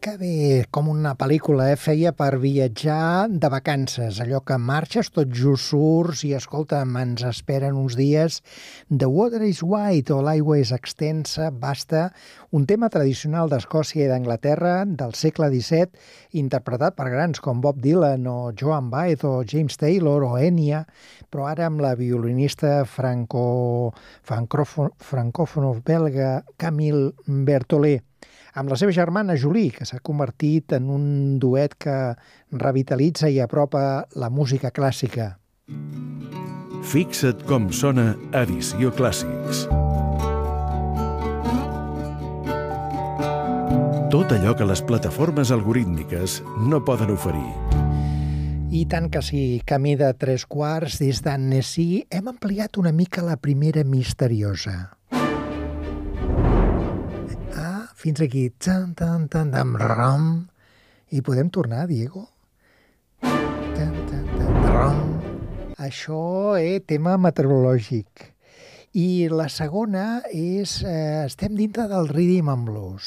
Que bé, com una pel·lícula, feia per viatjar de vacances, allò que marxes, tot just surts i, escolta'm, ens esperen uns dies. The Water is White o L'aigua és extensa, basta, un tema tradicional d'Escòcia i d'Anglaterra del segle XVII, interpretat per grans com Bob Dylan o Joan Baez o James Taylor o Enya, però ara amb la violinista francòfono-belga Camille Berthollet, amb la seva germana Julie, que s'ha convertit en un duet que revitalitza i apropa la música clàssica. Fixa't com sona Edició Clàssics. Tot allò que les plataformes algorítmiques no poden oferir. I tant que sí, camí de 3/4 des d'Annecy, hem ampliat una mica la primera misteriosa. Fins aquí. Tan, tan, tan, tan, ram. I podem tornar, Diego? Tan, tan, tan, ram. Això és tema meteorològic. I la segona és... estem dintre del Rhythm and Blues.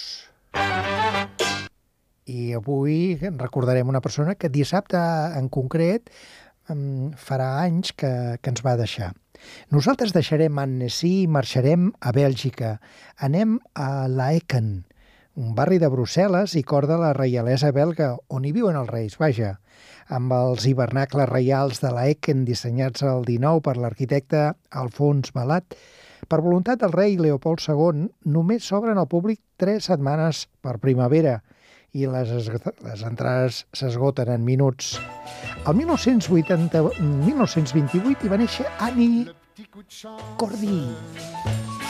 I avui recordarem una persona que dissabte en concret farà anys que ens va deixar. Nosaltres deixarem Annecy i marxarem a Bèlgica. Anem a Laeken, un barri de Brussel·les i cor de la reialesa belga, on hi viuen els reis, vaja, amb els hivernacles reials de Laeken dissenyats al XIX per l'arquitecte Alfons Balat. Per voluntat del rei Leopold II, només s'obren al públic 3 setmanes per primavera i les entrades s'esgoten en minuts. El 1928 hi va néixer Annie Cordy.